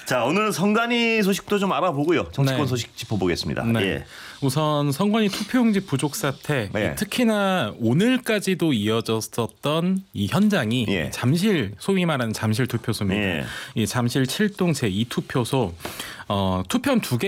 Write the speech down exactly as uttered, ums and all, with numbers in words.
자, 오늘은 선관위 소식도 좀 알아보고요. 정치권 네. 소식 짚어보겠습니다. 네. 예. 우선 선관위 투표용지 부족 사태, 네. 특히나 오늘까지도 이어졌었던 이 현장이 예. 잠실, 소위 말하는 잠실 투표소입니다. 예. 이 잠실 칠 동 제이 투표소 어, 투표함 두 개